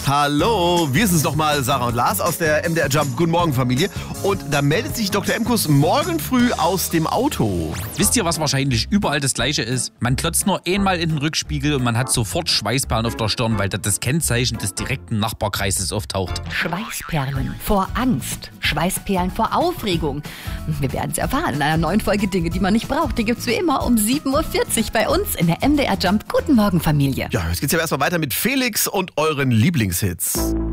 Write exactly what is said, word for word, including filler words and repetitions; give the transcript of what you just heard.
Hallo, wir sind es nochmal, Sarah und Lars aus der M D R Jump Guten Morgen Familie. Und da meldet sich Doktor Emkus morgen früh aus dem Auto. Wisst ihr, was wahrscheinlich überall das Gleiche ist? Man klotzt nur einmal in den Rückspiegel und man hat sofort Schweißperlen auf der Stirn, weil das das Kennzeichen des direkten Nachbarkreises auftaucht. Schweißperlen vor Angst, Schweißperlen vor Aufregung. Wir werden es erfahren in einer neuen Folge Dinge, die man nicht braucht. Die gibt's wie immer um sieben Uhr vierzig bei uns in der M D R Jump Guten Morgen Familie. Ja, jetzt geht's ja erstmal weiter mit Felix und euren Lieblingshits.